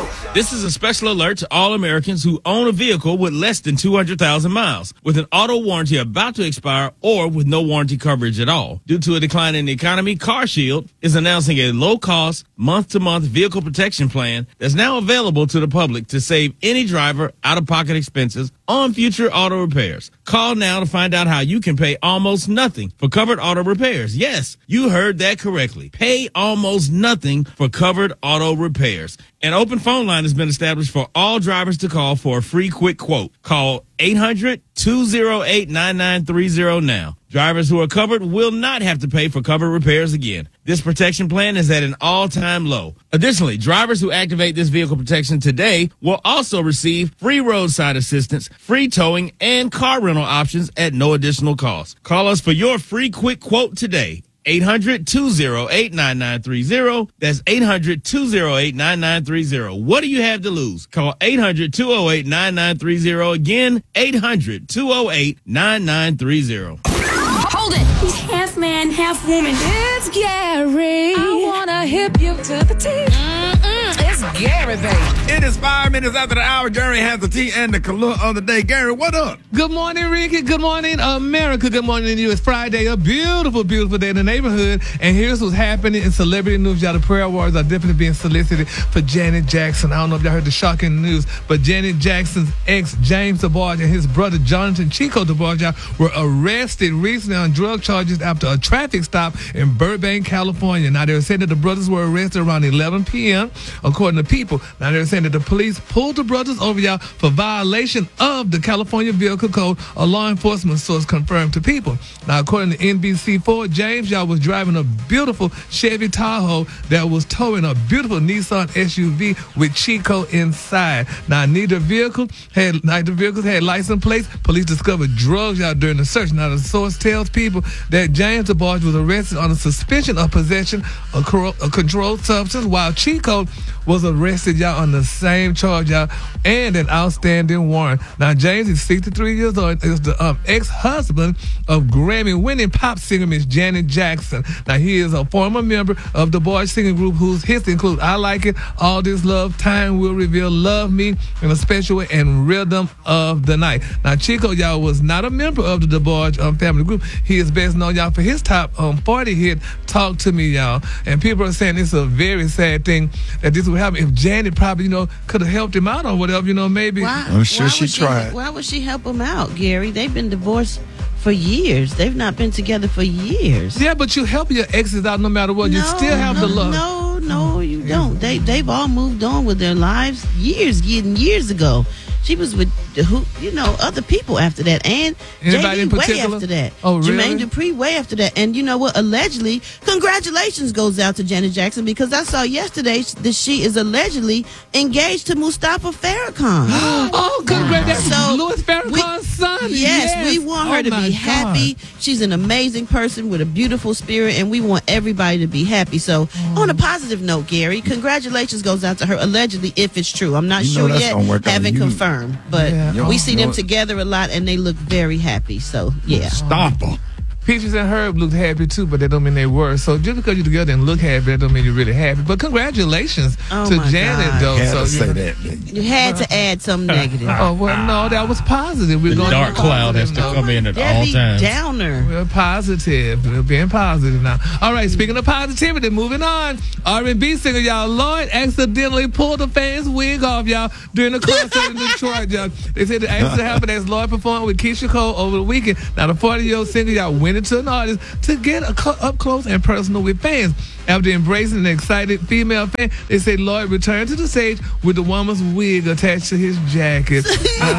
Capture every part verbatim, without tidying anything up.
This is a special alert to all Americans who own a vehicle with less than two hundred thousand miles, with an auto warranty about to expire or with no warranty coverage at all. Due to a decline in the economy, CarShield is announcing a low-cost, month-to-month vehicle protection plan that's now available to the public to save any driver out-of-pocket expenses on future auto repairs. Call now to find out how you can pay almost nothing for covered auto repairs. Yes, you heard that correctly. Pay almost nothing for covered auto repairs. An open phone line has been established for all drivers to call for a free quick quote. Call eight hundred, two oh eight, nine nine three oh now. Drivers who are covered will not have to pay for covered repairs again. This protection plan is at an all-time low. Additionally, drivers who activate this vehicle protection today will also receive free roadside assistance, free towing, and car rental options at no additional cost. Call us for your free quick quote today. eight hundred, two oh eight, nine nine three oh. That's eight hundred, two oh eight, nine nine three oh. What do you have to lose? Call eight hundred, two oh eight, nine nine three oh. Again, eight hundred, two oh eight, nine nine three oh. Hold it. He's half man, half woman. It's Gary. I wanna hip you to the T. Mm-mm, it's Gary, baby. It is five minutes after the hour. Gary has the tea and the color of the day. Gary, what up? Good morning, Ricky. Good morning, America. Good morning to you. It's Friday, a beautiful, beautiful day in the neighborhood. And here's what's happening in celebrity news. Y'all, the prayer awards are definitely being solicited for Janet Jackson. I don't know if y'all heard the shocking news, but Janet Jackson's ex, James DeBarge, and his brother, Jonathan Chico DeBarge, y'all, were arrested recently on drug charges after a traffic stop in Burbank, California. Now, they were saying that the brothers were arrested around eleven p.m., according to People. Now, they were saying that the police pulled the brothers over, y'all, for violation of the California Vehicle Code, a law enforcement source confirmed to People. Now, according to N B C four, James, y'all, was driving a beautiful Chevy Tahoe that was towing a beautiful Nissan S U V with Chico inside. Now, neither vehicle had, neither vehicles had license plates. Police discovered drugs, y'all, during the search. Now, the source tells People that James DeBarge was arrested on a suspicion of possession of a controlled substance, while Chico was arrested, y'all, on the same charge, y'all, and an outstanding warrant. Now, James is sixty-three years old, is the um, ex-husband of Grammy-winning pop singer Miss Janet Jackson. Now, he is a former member of the boy singing group whose hits include I Like It, All This Love, Time Will Reveal, Love Me in a Special Way, and Rhythm of the Night. Now, Chico, y'all, was not a member of the DeBarge um, family group. He is best known, y'all, for his top um, forty hit, Talk to Me, y'all. And people are saying it's a very sad thing that this would happen. If Janet probably, you know, could have helped him out or whatever, you know, maybe. Why, I'm sure why she tried. She, why would she help him out, Gary? They've been divorced for years. They've not been together for years. Yeah, but you help your exes out no matter what. No, you still have no, the love. No, no, you yeah. don't. They, they've all moved on with their lives years, years, years ago. She was with who, you know, other people after that, and Anybody J D way after that. Oh, really? Jermaine Dupri way after that, and you know what? Allegedly, congratulations goes out to Janet Jackson because I saw yesterday that she is allegedly engaged to Mustafa Farrakhan. Oh, congratulations! So Louis Farrakhan's son. Yes, yes, we want her oh to be God. happy. She's an amazing person with a beautiful spirit, and we want everybody to be happy. So, oh. on a positive note, Gary, congratulations goes out to her. Allegedly, if it's true, I'm not You know sure that's yet. gonna work on Haven't you. confirmed. But Yeah. we see You know them what? together a lot, and they look very happy. So, yeah. Stop her. Peaches and Herb looked happy too, but that don't mean they were. So just because you're together and look happy, that don't mean you're really happy. But congratulations Oh, to my Janet, God. though. Had so to say you know- that. didn't you? You had to add something negative. Oh well, no, that was positive. We're The going dark cloud has to come in at all Debbie times. Downer. We're positive. We're being positive now. All right, speaking of positivity, moving on. R and B singer, y'all, Lloyd accidentally pulled a fan's wig off, y'all, during the concert in Detroit, y'all. They said the accident happened as Lloyd performed with Keisha Cole over the weekend. Now, the forty-year-old singer, y'all, went into an artist to get a cl- up close and personal with fans. After embracing an excited female fan, they say Lloyd returned to the stage with the woman's wig attached to his jacket.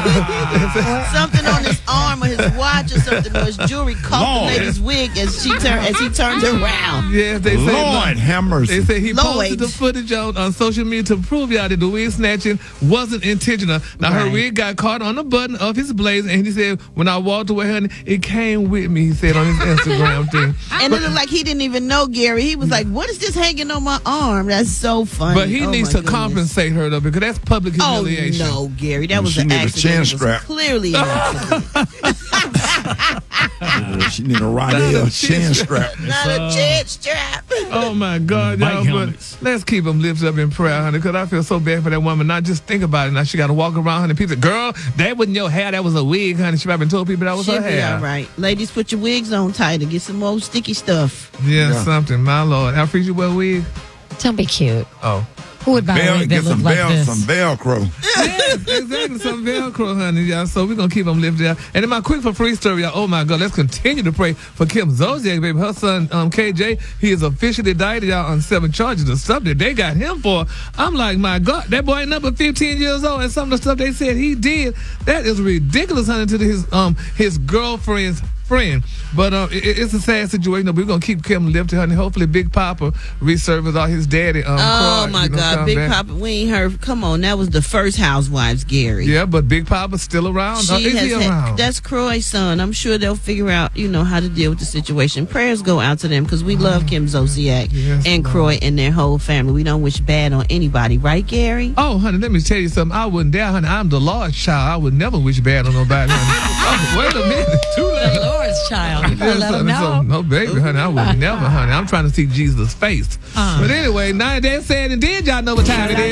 Something on his arm or his watch or something or his jewelry caught Lord. the lady's wig as she turned as he turned around. Yes, they say Lord have mercy. They say he Lloyd. posted the footage on, on social media to prove y'all that the wig snatching wasn't intentional. Now her Right. wig got caught on the button of his blazer, and he said, "When I walked away, honey, it came with me." He said on his Instagram thing. And it looked like he didn't even know, Gary. He was like, what is this hanging on my arm? That's so funny. But he Oh, needs my to goodness. compensate her though, because that's public Oh, humiliation. no, Gary. That was She an need a accident. chin It was strap. clearly an accident. She need a Rodeo chin strap. Not a chin strap. Oh my God, Bike y'all! helmets. But let's keep them lifted up in prayer, honey, because I feel so bad for that woman. Not just think about it. Now she got to walk around, honey. People, girl, that wasn't your hair. That was a wig, honey. She probably told people that was She'll her be hair. all right. Ladies, put your wigs on tight and get some more sticky stuff. Yeah, Yeah. something. My Lord, Alfred, you wear a wig? Don't be cute. Oh. Who would buy a Vel- wig get that some, looked like vel- this? some Velcro. Yes, exactly. Some Velcro, honey, y'all. So we're going to keep them lifted up. And in my quick for free story, y'all, oh my God, let's continue to pray for Kim Zolciak, baby. Her son, um, K J, he is officially indicted out on seven charges of stuff that they got him for. I'm like, my God, that boy ain't number fifteen years old, and some of the stuff they said he did, that is ridiculous, honey, to his, um, his girlfriend's friend. But um, it, it's a sad situation. We're going to keep Kim lifted, honey. Hopefully Big Papa resurfaces all his daddy. Um, Oh Croy, my you know, God, come Big back. Papa, we ain't heard. Come on, that was the first Housewives, Gary. Yeah, but Big Papa's still around. She Uh, is has he had- around? that's Croy's son. I'm sure they'll figure out, you know, how to deal with the situation. Prayers go out to them because we love Kim Zolciak Yes, and Lord. Croy and their whole family. We don't wish bad on anybody, right, Gary? Oh, honey, let me tell you something. I wouldn't dare, honey. I'm the Lord's child. I would never wish bad on nobody, honey. Oh, wait a minute. Too late. The Lord's child. You better let So- him know. so- no, baby, honey. I would never, honey. I'm trying to see Jesus' face. Uh. But anyway, now that said and did, y'all know what time it is.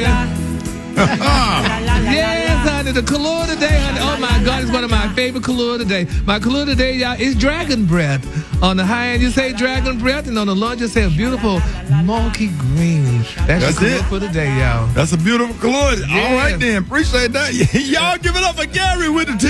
Yes, honey, the color today, honey. Oh my God, it's one of my favorite color today. My color today, y'all, is dragon breath. On the high end, you say dragon breath, and on the low, you say a beautiful monkey green. That's, That's your color it? for today, y'all. That's a beautiful color. Yeah. All right then, appreciate that. Y'all give it up for Gary with the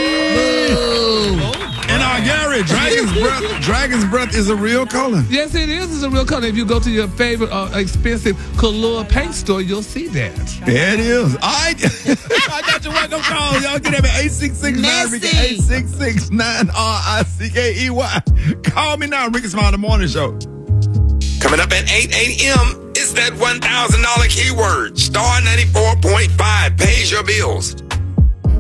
T. And our Gary, Dragon's Breath. Dragon's Breath is a real color. Yes, it is. It's a real color. If you go to your favorite uh, expensive color paint store, you'll see that. Yeah, it is. All right. I got your wake up call. Y'all get at me eight six six nine Ricky Messy. eight six six nine R I C K E Y. Call me now, Ricky Smiley Morning Show. Coming up at eight a.m. is that one thousand dollars keyword. Star ninety-four point five pays your bills.